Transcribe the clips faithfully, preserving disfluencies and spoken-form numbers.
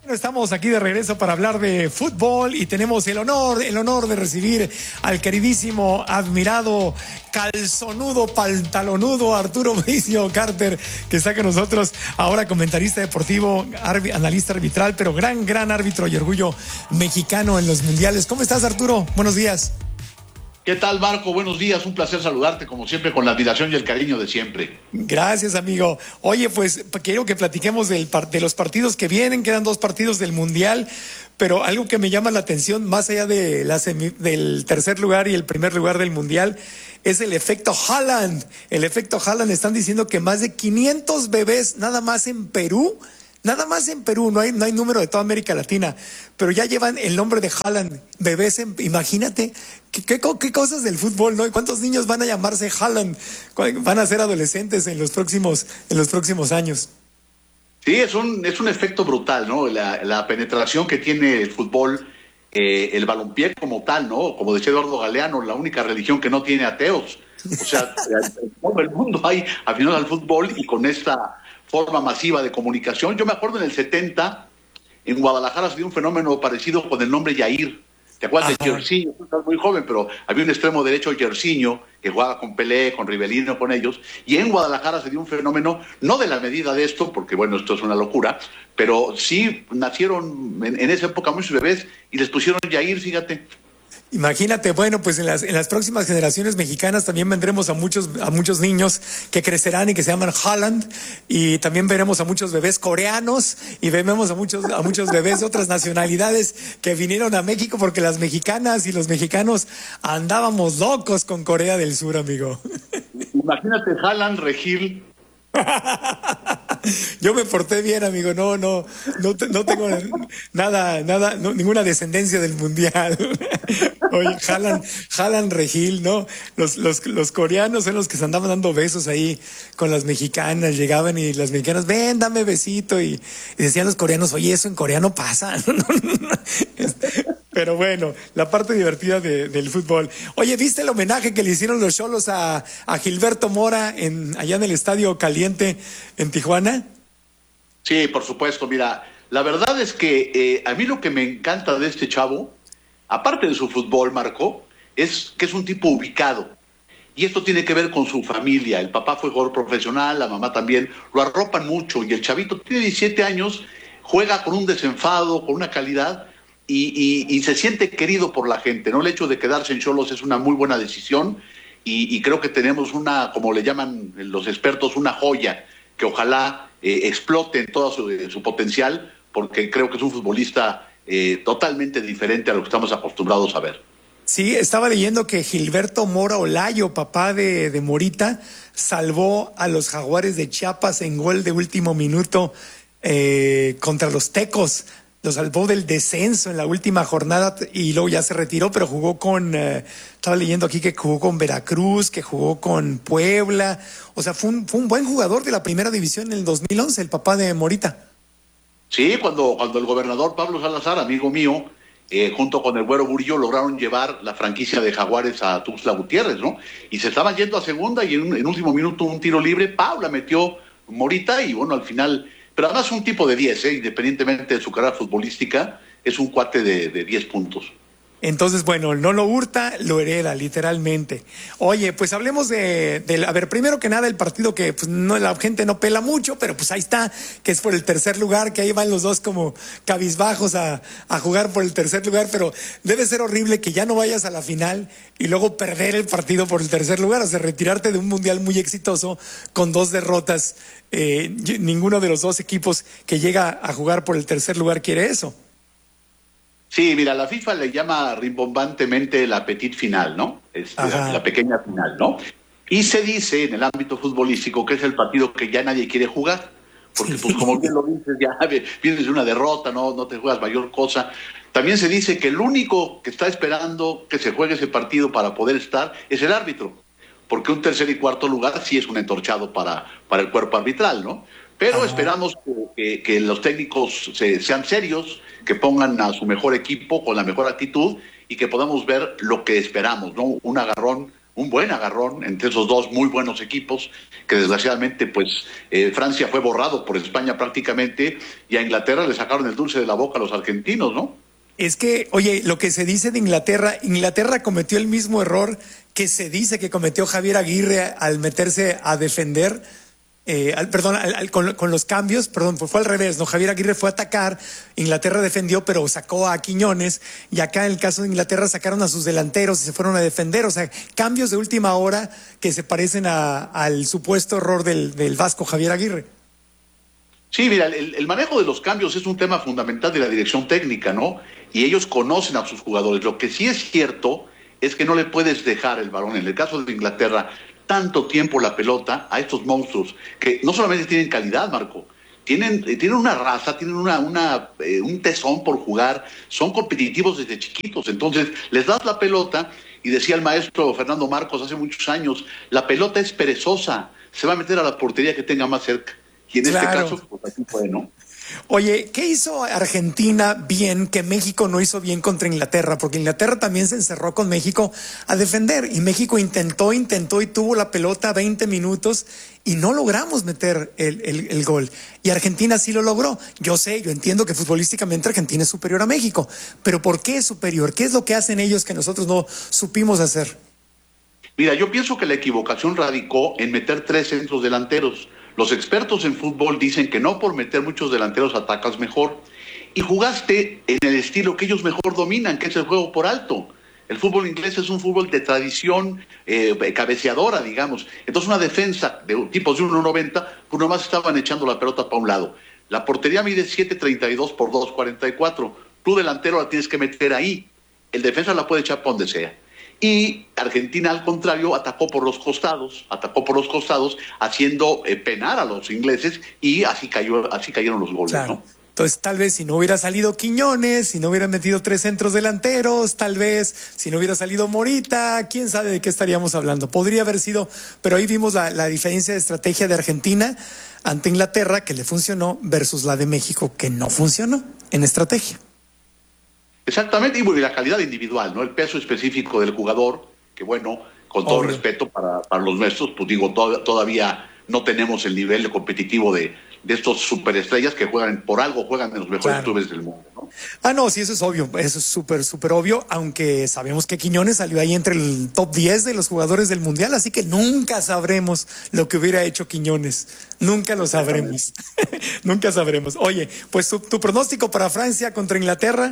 Estamos aquí de regreso para hablar de fútbol y tenemos el honor, el honor de recibir al queridísimo, admirado, calzonudo, pantalonudo Arturo Mauricio Carter, que está con nosotros ahora comentarista deportivo, arbi, analista arbitral, pero gran, gran árbitro y orgullo mexicano en los mundiales. ¿Cómo estás, Arturo? Buenos días. ¿Qué tal, Marco? Buenos días, un placer saludarte como siempre con la admiración y el cariño de siempre. Gracias, amigo. Oye, pues quiero que platiquemos del, de los partidos que vienen, quedan dos partidos del Mundial, pero algo que me llama la atención, más allá de la semi, del tercer lugar y el primer lugar del Mundial, es el efecto Haaland. El efecto Haaland, están diciendo que más de quinientos bebés nada más en Perú. Nada más en Perú, no hay, no hay número de toda América Latina, pero ya llevan el nombre de Haaland, bebés, en, imagínate, ¿qué, qué, qué cosas del fútbol, ¿no? ¿Cuántos niños van a llamarse Haaland? Van a ser adolescentes en los próximos, en los próximos años. Sí, es un, es un efecto brutal, ¿no? La, la penetración que tiene el fútbol, eh, el balompié como tal, ¿no? Como decía Eduardo Galeano, la única religión que no tiene ateos. O sea, en todo el mundo hay aficionados al fútbol y con esta forma masiva de comunicación. Yo me acuerdo en el setenta, en Guadalajara se dio un fenómeno parecido con el nombre Yair. ¿Te acuerdas Ajá. de Jairzinho? Tú estás muy joven, pero había un extremo derecho, Jairzinho, que jugaba con Pelé, con Rivelino, con ellos. Y en Guadalajara se dio un fenómeno, no de la medida de esto, porque bueno, esto es una locura, pero sí nacieron en, en esa época muchos bebés y les pusieron Yair, fíjate. Imagínate, bueno, pues en las, en las próximas generaciones mexicanas también vendremos a muchos, a muchos niños que crecerán y que se llaman Haaland, y también veremos a muchos bebés coreanos y veremos a muchos, a muchos bebés de otras nacionalidades que vinieron a México, porque las mexicanas y los mexicanos andábamos locos con Corea del Sur, amigo. Imagínate Haaland, Regil. Yo me porté bien, amigo, no, no, no, no tengo nada, nada, no, ninguna descendencia del mundial. Oye, Haaland, Haaland, Regil, ¿no? Los, los, los coreanos son los que se andaban dando besos ahí con las mexicanas, llegaban y las mexicanas, ven, dame besito, y, y decían los coreanos, oye, eso en coreano pasa. Pero bueno, la parte divertida de, del fútbol. Oye, ¿viste el homenaje que le hicieron los Xolos a, a Gilberto Mora en, allá en el Estadio Caliente en Tijuana? Sí, por supuesto. Mira, la verdad es que eh, a mí lo que me encanta de este chavo, aparte de su fútbol, Marco, es que es un tipo ubicado. Y esto tiene que ver con su familia. El papá fue jugador profesional, la mamá también. Lo arropan mucho y el chavito tiene diecisiete años, juega con un desenfado, con una calidad. Y, y, y se siente querido por la gente, ¿no? El hecho de quedarse en Xolos es una muy buena decisión y, y creo que tenemos una, como le llaman los expertos, una joya que ojalá eh, explote en todo su, su potencial, porque creo que es un futbolista eh, totalmente diferente a lo que estamos acostumbrados a ver. Sí, estaba leyendo que Gilberto Mora Olayo, papá de, de Morita, salvó a los Jaguares de Chiapas en gol de último minuto eh, contra los Tecos. Lo salvó del descenso en la última jornada y luego ya se retiró, pero jugó con, eh, estaba leyendo aquí que jugó con Veracruz, que jugó con Puebla. O sea, fue un, fue un buen jugador de la primera división en el dos mil once, el papá de Morita. Sí, cuando, cuando el gobernador Pablo Salazar, amigo mío, eh, junto con el Güero Burillo, lograron llevar la franquicia de Jaguares a Tuxtla Gutiérrez, ¿no? Y se estaban yendo a segunda y en, en último minuto un tiro libre, Paula metió Morita y bueno, al final... Pero además un tipo de diez, ¿eh? Independientemente de su carrera futbolística, es un cuate de, de diez puntos. Entonces, bueno, no lo hurta, lo hereda, literalmente. Oye, pues hablemos de, de, a ver, primero que nada, el partido que pues no, la gente no pela mucho, pero pues ahí está, que es por el tercer lugar, que ahí van los dos como cabizbajos a, a jugar por el tercer lugar, pero debe ser horrible que ya no vayas a la final y luego perder el partido por el tercer lugar, o sea, retirarte de un mundial muy exitoso con dos derrotas. Eh, ninguno de los dos equipos que llega a jugar por el tercer lugar quiere eso. Sí, mira, la FIFA le llama rimbombantemente la petit final, ¿no? Es la, la pequeña final, ¿no? Y se dice en el ámbito futbolístico que es el partido que ya nadie quiere jugar, porque pues como bien lo dices, ya vienes de una derrota, no, no te juegas mayor cosa. También se dice que el único que está esperando que se juegue ese partido para poder estar es el árbitro, porque un tercer y cuarto lugar sí es un entorchado para, para el cuerpo arbitral, ¿no? Pero Ajá. esperamos que, que, que los técnicos se, sean serios, que pongan a su mejor equipo con la mejor actitud y que podamos ver lo que esperamos, ¿no? Un agarrón, un buen agarrón entre esos dos muy buenos equipos, que desgraciadamente pues eh, Francia fue borrado por España prácticamente, y a Inglaterra le sacaron el dulce de la boca a los argentinos, ¿no? Es que, oye, lo que se dice de Inglaterra, Inglaterra cometió el mismo error que se dice que cometió Javier Aguirre al meterse a defender, eh, al, perdón, al, al, con, con los cambios, perdón, fue al revés, ¿no? Javier Aguirre fue a atacar, Inglaterra defendió, pero sacó a Quiñones, y acá en el caso de Inglaterra sacaron a sus delanteros y se fueron a defender, o sea, cambios de última hora que se parecen a, al supuesto error del, del vasco Javier Aguirre. Sí, mira, el, el manejo de los cambios es un tema fundamental de la dirección técnica, ¿no? Y ellos conocen a sus jugadores. Lo que sí es cierto es que no le puedes dejar el balón. En el caso de Inglaterra, tanto tiempo la pelota a estos monstruos, que no solamente tienen calidad, Marco, tienen, tienen una raza, tienen una, una, eh, un tesón por jugar, son competitivos desde chiquitos. Entonces, les das la pelota, y decía el maestro Fernando Marcos hace muchos años, la pelota es perezosa, se va a meter a la portería que tenga más cerca. Y en Claro. este caso, pues así fue, ¿no? Oye, ¿qué hizo Argentina bien que México no hizo bien contra Inglaterra? Porque Inglaterra también se encerró con México a defender y México intentó, intentó y tuvo la pelota veinte minutos y no logramos meter el, el, el gol. Y Argentina sí lo logró. Yo sé, yo entiendo que futbolísticamente Argentina es superior a México, pero ¿por qué es superior? ¿Qué es lo que hacen ellos que nosotros no supimos hacer? Mira, yo pienso que la equivocación radicó en meter tres centros delanteros. Los expertos en fútbol dicen que no por meter muchos delanteros atacas mejor. Y jugaste en el estilo que ellos mejor dominan, que es el juego por alto. El fútbol inglés es un fútbol de tradición eh, cabeceadora, digamos. Entonces una defensa de tipos de uno noventa, pues nomás estaban echando la pelota para un lado. La portería mide siete treinta y dos por dos cuarenta y cuatro. Tu delantero la tienes que meter ahí. El defensa la puede echar para donde sea. Y Argentina, al contrario, atacó por los costados, atacó por los costados, haciendo eh, penar a los ingleses, y así cayó, así cayeron los goles, Claro. ¿no? Entonces, tal vez si no hubiera salido Quiñones, si no hubieran metido tres centros delanteros, tal vez si no hubiera salido Morita, quién sabe de qué estaríamos hablando. Podría haber sido, pero ahí vimos la, la diferencia de estrategia de Argentina ante Inglaterra, que le funcionó, versus la de México, que no funcionó en estrategia. Exactamente, y bueno, y la calidad individual, ¿no? El peso específico del jugador, que bueno, con todo Obvio. respeto para, para los nuestros, pues digo, to- todavía no tenemos el nivel competitivo de, de estos superestrellas que juegan, por algo juegan en los mejores Claro. clubes del mundo, ¿no? Ah, no, sí, eso es obvio, eso es súper, súper obvio, aunque sabemos que Quiñones salió ahí entre el top diez de los jugadores del Mundial, así que nunca sabremos lo que hubiera hecho Quiñones, nunca lo sabremos, nunca sabremos. Oye, pues tu, tu pronóstico para Francia contra Inglaterra.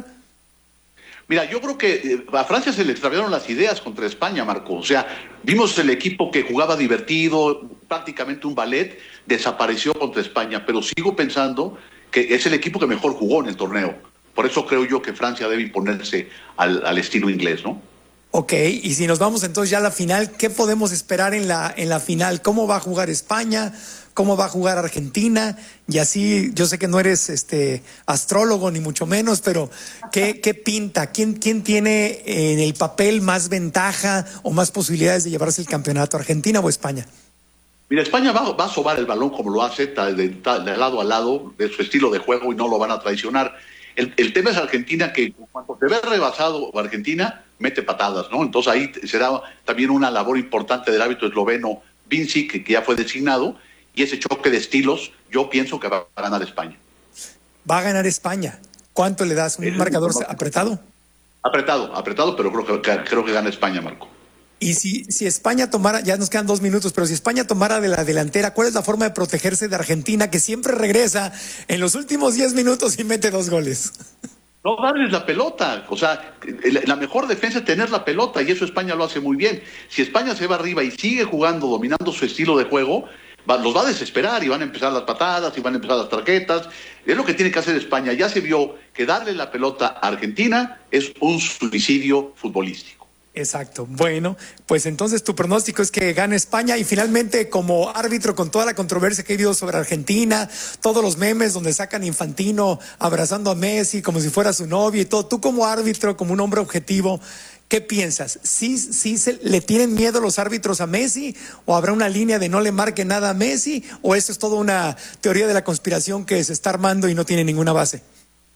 Mira, yo creo que eh, a Francia se le extraviaron las ideas contra España, Marco. O sea, vimos el equipo que jugaba divertido, prácticamente un ballet, desapareció contra España, pero sigo pensando que es el equipo que mejor jugó en el torneo. Por eso creo yo que Francia debe imponerse al, al estilo inglés, ¿no? Ok, y si nos vamos entonces ya a la final, ¿qué podemos esperar en la, en la final? ¿Cómo va a jugar España? ¿Cómo va a jugar Argentina? Y así, yo sé que no eres este astrólogo ni mucho menos, pero ¿qué, qué pinta? ¿Quién, ¿Quién tiene en el papel más ventaja o más posibilidades de llevarse el campeonato, Argentina o España? Mira, España va, va a sobar el balón como lo hace, de, de, de lado a lado, de su estilo de juego, y no lo van a traicionar. El, el tema es Argentina, que cuando se ve rebasado Argentina, mete patadas, ¿no? Entonces ahí será también una labor importante del árbitro esloveno Vinci, que, que ya fue designado, y ese choque de estilos, yo pienso que va a ganar España. Va a ganar España. ¿Cuánto le das? ¿Un Es marcador un- apretado? Apretado, apretado, pero creo que, creo que gana España, Marco. Y si, si España tomara, ya nos quedan dos minutos, pero si España tomara de la delantera, ¿cuál es la forma de protegerse de Argentina, que siempre regresa en los últimos diez minutos y mete dos goles? No darles la pelota, o sea, la mejor defensa es tener la pelota, y eso España lo hace muy bien. Si España se va arriba y sigue jugando, dominando su estilo de juego, va, los va a desesperar, y van a empezar las patadas, y van a empezar las tarjetas. Es lo que tiene que hacer España. Ya se vio que darle la pelota a Argentina es un suicidio futbolístico. Exacto. Bueno, pues entonces tu pronóstico es que gane España, y finalmente, como árbitro, con toda la controversia que ha habido sobre Argentina, todos los memes donde sacan a Infantino abrazando a Messi como si fuera su novio y todo, tú como árbitro, como un hombre objetivo, ¿qué piensas? ¿Sí, sí se, le tienen miedo los árbitros a Messi, o habrá una línea de no le marque nada a Messi, o esto es toda una teoría de la conspiración que se está armando y no tiene ninguna base?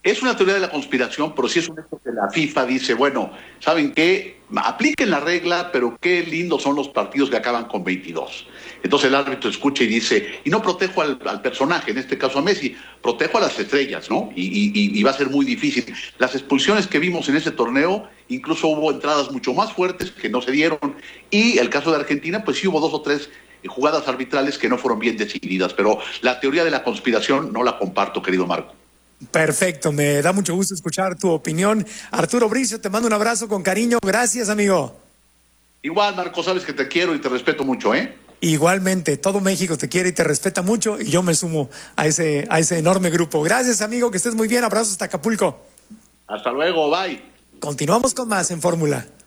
Es una teoría de la conspiración, pero sí es un hecho que la FIFA dice, bueno, ¿saben qué? Apliquen la regla, pero qué lindos son los partidos que acaban con veintidós. Entonces el árbitro escucha y dice, y no protejo al, al personaje, en este caso a Messi, protejo a las estrellas, ¿no? Y, y, y va a ser muy difícil. Las expulsiones que vimos en ese torneo, incluso hubo entradas mucho más fuertes que no se dieron. Y el caso de Argentina, pues sí hubo dos o tres jugadas arbitrales que no fueron bien decididas. Pero la teoría de la conspiración no la comparto, querido Marco. Perfecto, me da mucho gusto escuchar tu opinión. Arturo Bricio, te mando un abrazo con cariño. Gracias, amigo. Igual, Marco, sabes que te quiero y te respeto mucho, ¿eh? Igualmente, todo México te quiere y te respeta mucho y yo me sumo a ese, a ese enorme grupo. Gracias, amigo, que estés muy bien. Abrazos hasta Acapulco. Hasta luego, bye. Continuamos con más en Fórmula.